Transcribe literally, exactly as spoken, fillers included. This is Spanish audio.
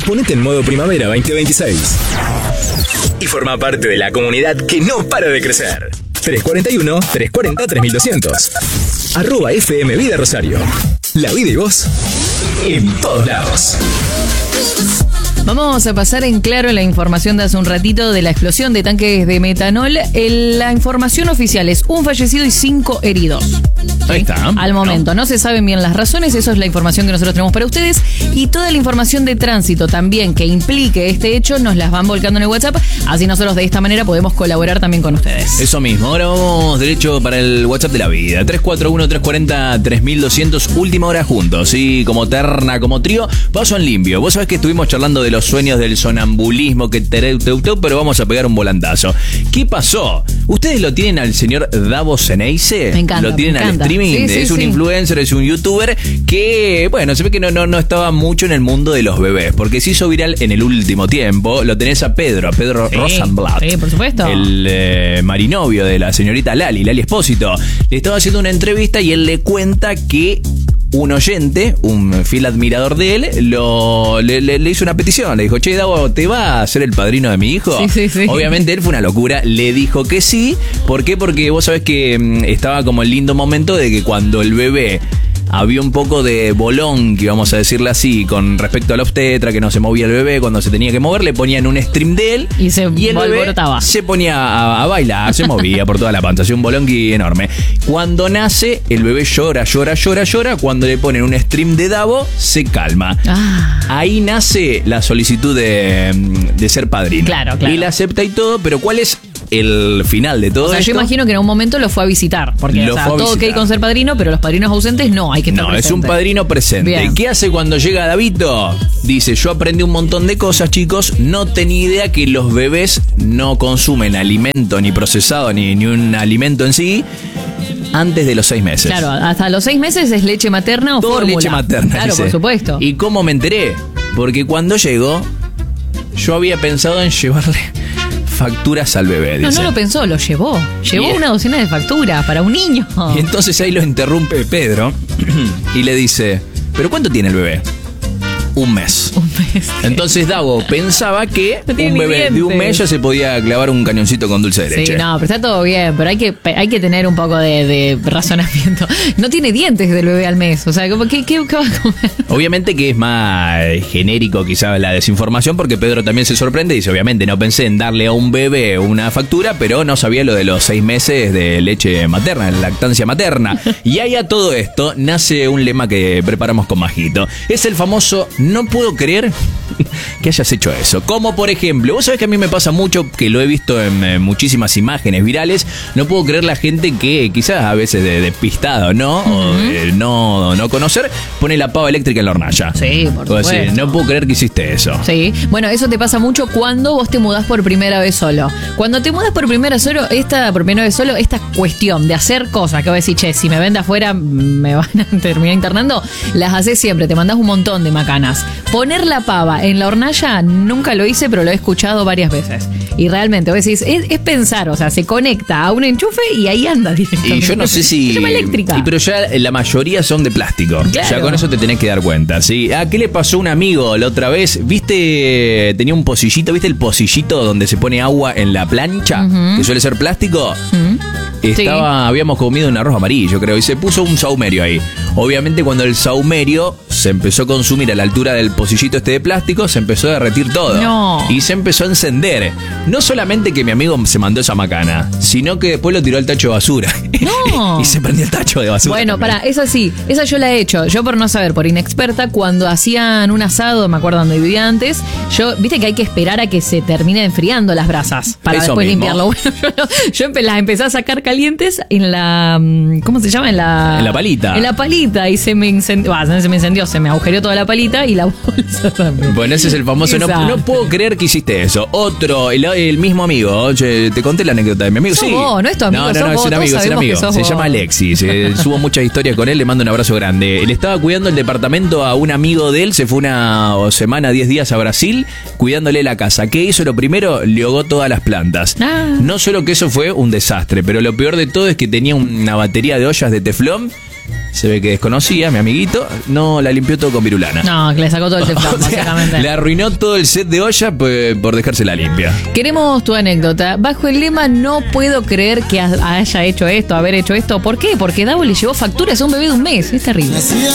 Ponete en modo primavera veinte veintiséis. Y forma parte de la comunidad que no para de crecer. tres cuarenta y uno, tres cuarenta, tres mil doscientos. Arroba F M Vida Rosario. La vida y vos en todos lados. Vamos a pasar en claro la información de hace un ratito de la explosión de tanques de metanol. El, la información oficial es un fallecido y cinco heridos. Ahí está. Al momento, no. no se saben bien las razones, eso es la información que nosotros tenemos para ustedes. Y toda la información de tránsito también que implique este hecho nos las van volcando en el WhatsApp. Así nosotros de esta manera podemos colaborar también con ustedes. Eso mismo, ahora vamos derecho para el WhatsApp de la vida. tres cuatro uno, tres cuarenta, tres mil doscientos, última hora juntos. Sí, como terna, como trío, paso en limpio. Vos sabés que estuvimos charlando de los sueños del sonambulismo, que te, te, te, pero vamos a pegar un volantazo. ¿Qué pasó? ¿Ustedes lo tienen al señor Davo Zeneise? Me encanta. Lo tienen me al encanta. streaming. Sí, sí, es un sí. influencer, es un youtuber que, bueno, se ve que no, no, no estaba mucho en el mundo de los bebés, porque se hizo viral en el último tiempo. Lo tenés a Pedro, a Pedro Sí, Rosenblatt. sí, por supuesto. El eh, marinovio de la señorita Lali, Lali Espósito. Le estaba haciendo una entrevista y él le cuenta que un oyente, un fiel admirador de él, lo, le, le, le hizo una petición. Le dijo, che, Davo, ¿te va a ser el padrino de mi hijo? Sí, sí, sí. Obviamente él fue una locura. Le dijo que sí. ¿Por qué? Porque vos sabés que mm, estaba como el lindo momento de que cuando el bebé había un poco de bolón, que vamos a decirle así, con respecto al obstetra, que no se movía el bebé cuando se tenía que mover, le ponían un stream de él Y se y el bebé alborotaba. se ponía a, a bailar, se movía por toda la panza, hacía un bolonqui enorme. Cuando nace, el bebé llora, llora, llora, llora. Cuando le ponen un stream de Davo, se calma. Ah. Ahí nace la solicitud de, de ser padrino. Claro, claro. Y la acepta y todo, pero ¿cuál es el final de todo O sea, esto? yo imagino que en un momento lo fue a visitar. Porque Lo o sea, fue a todo ok visitar. con ser padrino, pero los padrinos ausentes no, hay que estar No, presente. es un padrino presente. Bien. ¿Qué hace cuando llega Davito? Dice, yo aprendí un montón de cosas, chicos. No tenía idea que los bebés no consumen alimento ni procesado ni, ni un alimento en sí antes de los seis meses. Claro, hasta los seis meses es leche materna o Todo fórmula. leche materna. Claro, dice. por supuesto. ¿Y cómo me enteré? Porque cuando llegó, yo había pensado en llevarle facturas al bebé. No, dice. no lo pensó, lo llevó. Llevó Bien. una docena de facturas para un niño. Y entonces ahí lo interrumpe Pedro y le dice, ¿pero cuánto tiene el bebé? Un mes. Un mes. Entonces Davo pensaba que No tiene un ni bebé de un dientes. mes ya se podía clavar un cañoncito con dulce de leche. Sí, no, pero está todo bien, pero hay que hay que tener un poco de, de razonamiento. No tiene dientes del bebé al mes, o sea, ¿qué, qué, qué va a comer? Obviamente que es más genérico quizá la desinformación, porque Pedro también se sorprende y dice, obviamente no pensé en darle a un bebé una factura, pero no sabía lo de los seis meses de leche materna, lactancia materna. Y ahí a todo esto nace un lema que preparamos con Majito. Es el famoso, no puedo creer que hayas hecho eso. Como por ejemplo, vos sabés que a mí me pasa mucho, que lo he visto en eh, muchísimas imágenes virales, no puedo creer la gente que quizás a veces de despistado, ¿no? O de no, no conocer, pone la pava eléctrica en la hornalla. Sí, por Vos decís, supuesto. no puedo creer que hiciste eso. Sí, bueno, eso te pasa mucho cuando vos te mudás por primera vez solo. Cuando te mudas por primera solo, esta por primera vez solo, esta cuestión de hacer cosas que vos decís, che, si me ven de afuera me van a terminar internando, las haces siempre, te mandás un montón de macanas. Poner la pava en la hornalla nunca lo hice, pero lo he escuchado varias veces. Y realmente, vos decís, es, es pensar, o sea, se conecta a un enchufe y ahí anda directamente. Y yo no sé si... Se llama eléctrica. Y pero ya la mayoría son de plástico. Claro. Ya con eso te tenés que dar cuenta, ¿sí? ¿A qué le pasó a un amigo la otra vez? ¿Viste? Tenía un pocillito, ¿viste el pocillito donde se pone agua en la plancha? Ujú. Que suele ser plástico. Mm. Estaba, Sí. habíamos comido un arroz amarillo, creo, y se puso un saumerio ahí. Obviamente cuando el saumerio se empezó a consumir a la altura del pocillito este de plástico, se empezó a derretir todo. No. Y se empezó a encender. No solamente que mi amigo se mandó esa macana, sino que después lo tiró al tacho de basura. No. Y se prendió el tacho de basura. Bueno, también. pará, esa sí, esa yo la he hecho. Yo por no saber, por inexperta, cuando hacían un asado, me acuerdo donde vivía antes, yo, viste que hay que esperar a que se termine enfriando las brasas para Eso después mismo. limpiarlo. Bueno, yo, no- yo empe- las empecé a sacar calientes en la, mm, ¿cómo se llama? En la... En la palita. En la palita y se me incendió, bah, no se me incendió, se me agujereó toda la palita y la bolsa también. Bueno, ese es el famoso. No, Exacto. no puedo creer que hiciste eso. Otro, el, el mismo amigo. Oye, te conté la anécdota de mi amigo. Sos Sí. vos, no es tu amigo, No, no, sos no, vos, es un todos amigo, es un sabemos amigo. que sos Se vos. llama Alexis. eh, subo muchas historias con él, le mando un abrazo grande. Él estaba cuidando el departamento a un amigo de él, se fue una semana, diez días a Brasil, cuidándole la casa. ¿Qué hizo? Lo primero, le ahogó todas las plantas. Ah. No solo que eso fue un desastre, pero lo peor de todo es que tenía una batería de ollas de teflón. se ve que desconocía, mi amiguito, no la limpió todo con virulana. No, que le sacó todo el teflón, O sea, básicamente. le arruinó todo el set de olla pues, por dejársela limpia. Queremos tu anécdota. Bajo el lema no puedo creer que ha- haya hecho esto, haber hecho esto. ¿Por qué? Porque Davo le llevó facturas a un bebé de un mes. Es terrible.